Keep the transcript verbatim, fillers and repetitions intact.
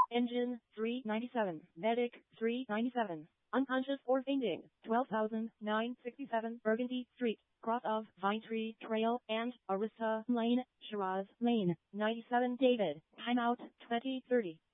Engine, three ninety-seven. Medic, three ninety-seven. Unconscious or fainting, twelve thousand nine hundred sixty-seven Burgundy Street, cross of Vine Tree Trail and Arista Lane, Shiraz Lane, ninety-seven David, timeout, twenty thirty.